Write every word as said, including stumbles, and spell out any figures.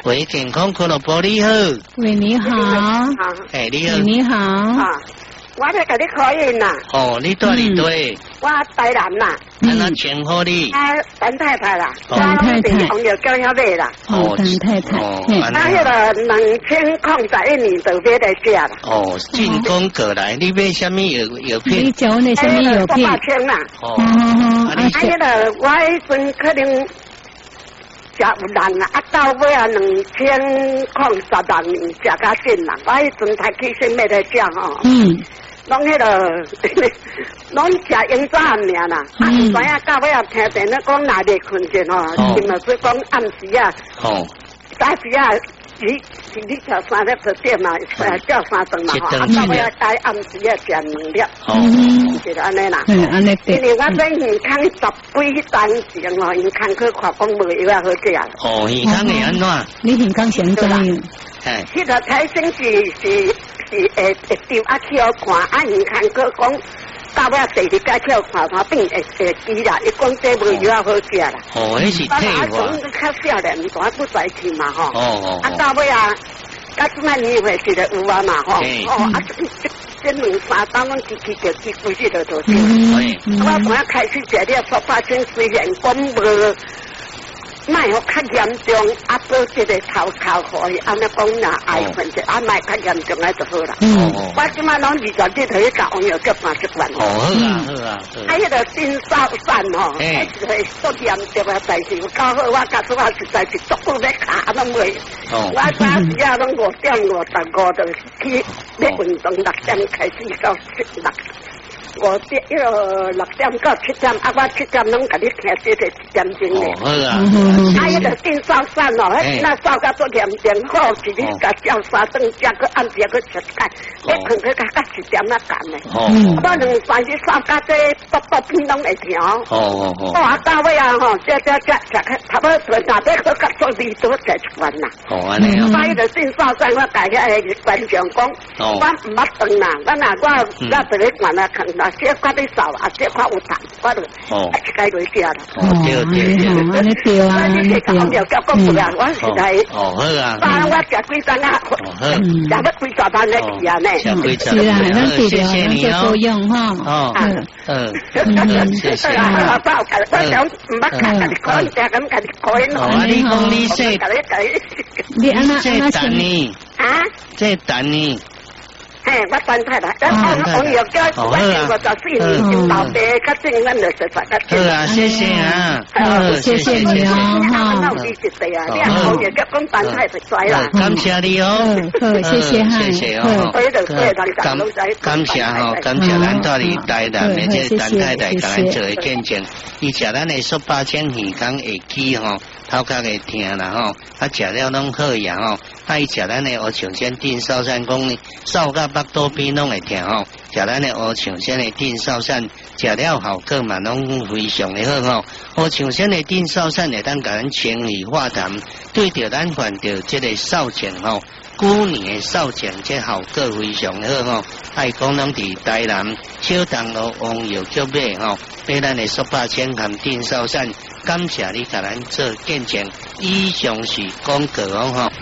喂，健康俱乐部你好。 喂，你好。 哎，你好。 你好。 啊，我在给你考验呐。 哦，你到底对？ 我台南呐。 安那称呼你？ 啊，陈太太啦。 陈太太。 朋友叫遐买啦。 哦，陈太太。 哦， 啊，迄个两千零十一年就买来食啦。 哦，进攻过来，你买什么药药片？ 你叫那什么药片？ 八千啦。 哦。 啊，迄个我迄阵可能。食有人啊，啊到尾啊两千零十六年食甲紧啦，我迄阵才起先买来食吼。嗯。拢迄个，拢食烟渣尔啦，啊唔知影到尾啊听电咧讲哪袂困觉吼，是咪说讲暗时啊？哦。早时啊，你你食三粒就点嘛，叫三顿嘛吼，啊到尾啊该暗时啊食两粒。哦。就是安尼啦。嗯，安尼对。因为我在健康十几单前吼，健康去看讲无药啊好食啦。 哦，健康会安怎？ 你健康先怎样？ 哎。 迄个台生是是。是会会丢啊去好看，啊健康去讲，到尾第二届去好看，他病会会低啦。伊讲这无药好食啦。 哦，迄是退化。 啊，从较少年大不在去嘛吼。 哦哦。啊， 到尾啊，甲即摆年岁是咧有啊嘛吼。哦，啊，这两三当阮支持着支规矩就就对。嗯。我本来开始食了说八千，虽然讲无。卖好较严重，啊，做这个头头可以，安尼讲呐，癌症就啊卖较严重，安就好啦。嗯，我即摆拢二十日头去甲朋友叫三十万。 哦，好啊，好啊。 啊，迄个新少散吼，哎，是足严重啊，但是有搞好，我甲说我实在是足不要卡，拢袂。哦。我早时啊，拢五点五十五就去要运动，六点开始到七六。我这一个六点到七点，啊，我七点拢甲你听这个一点钟嘞。 哦，好啊。 啊，迄个电烧散哦，那烧甲做严重，好是你甲叫三顿，加个暗时个出街，你困去甲甲一点啊干嘞。哦。我两三日烧甲这肚肚片拢会疼。哦哦哦。哇，到尾啊吼，这这这这差不多哪边去甲做二多才出完啦。 哦，安尼啊。 我迄个电烧散，我家遐个观众讲，我唔捌顿啦，我若我我第一关啊看到。这块你少啊，这块有糖，我就哦，该回家了。 哦，对对对， 安尼对啊， 你这个叫叫讲不了，我实在。 哦，好啊。 当我食几张啊， 哦好， 食要几十万的去啊呢。 是啊，咱对了，咱做作用哈。 哦，嗯嗯，谢谢。 啊，我我想唔捌看，甲你讲，食咁甲你讲。 哦，你讲你说， 你安那这等你啊？ 这等你。 嘿，我等太太，我我我要叫我我十四年就老爸较正，咱就实在较正。 好啊，谢谢啊， 好，谢谢你啊， 哈。那你是对啊，你啊，我也叫讲等太太知啦。 感谢你哦， 好，谢谢哈， 谢谢哦，感感谢吼，感谢咱到你台南的这等太太，甲咱做的见证，伊食咱的十八千鱼缸会起吼。头壳会疼啦吼，啊食了拢好呀吼，啊伊食咱的乌象仙定少散讲呢，扫甲腹肚边拢会疼吼，食咱的乌象仙的定少散，食了效果嘛拢非常的好吼。乌象仙的定少散会当甲咱清理化痰，对着咱患着这个少症吼。古年的少症，这效果非常好吼。爱讲拢伫台南小东路王药局买吼，买咱的十八千含定少散。感谢你甲咱做见证，以上是广告吼。